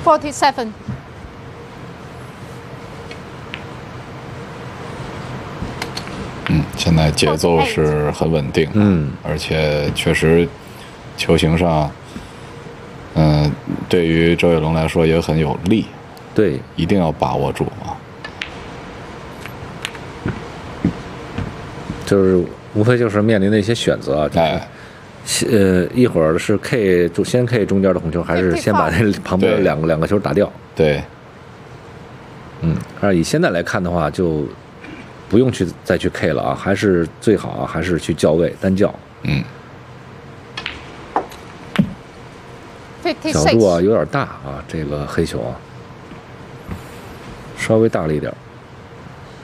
47. 现在节奏是很稳定，而且确实球形上，对于周跃龙来说也很有利， 对， 一定要把握住啊。 就是无非就是面临的一些选择啊，一会儿是 K 先 K 中间的红球，还是先把那旁边两个球打掉？ 对， 而以现在来看的话，就不用再去 K 了啊，还是最好啊，还是去校位单校。角度啊有点大啊，这个黑球啊，稍微大了一点。